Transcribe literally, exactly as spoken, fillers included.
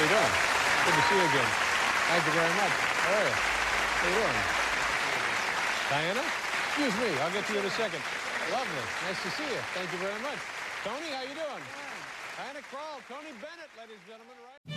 you doing? Good to see you again. Thank you very much. How are you? How you doing? Diana? Excuse me. I'll get to you in a second. Lovely. Nice to see you. Thank you very much. Tony, how you doing? Diana Krall, Tony Bennett, ladies and gentlemen. Right?